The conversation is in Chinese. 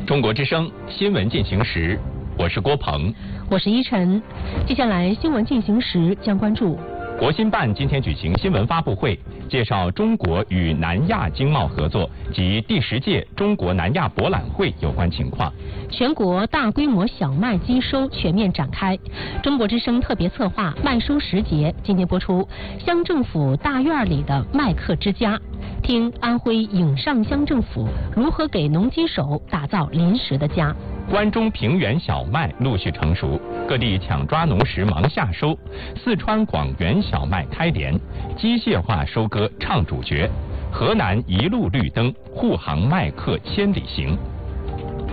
中国之声新闻进行时，我是郭鹏， 我是依晨。接下来新闻进行时将关注。 国新办今天举行新闻发布会，介绍中国与南亚经贸合作及第10届中国南亚博览会有关情况。 全国大规模小麦机收全面展开。中国之声特别策划麦收时节今天播出乡政府大院里的麦客之家，听安徽颍上乡政府如何给农机手打造临时的家。 关中平原小麦陆续成熟，各地抢抓农时忙夏收。四川广元小麦开镰，机械化收割唱主角。河南一路绿灯，护航麦客千里行。